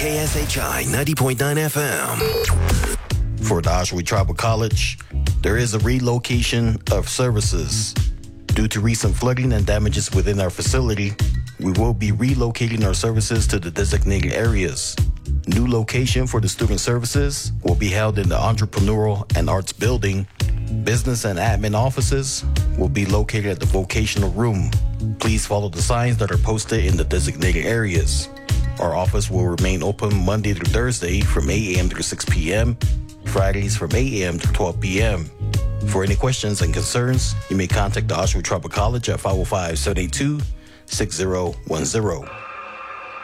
KSHI 90.9 FM. For the Oshawa Tribal College, there is a relocation of services. Due to recent flooding and damages within our facility, we will be relocating our services to the designated areas. New location for the student services will be held in the Entrepreneurial and Arts Building. Business and admin offices will be located at the Vocational Room. Please follow the signs that are posted in the designated areas. Our office will remain open Monday through Thursday from 8 a.m. through 6 p.m., Fridays from 8 a.m. to 12 p.m. For any questions and concerns, you may contact the Oshawa Tribal College at 505-782-6010.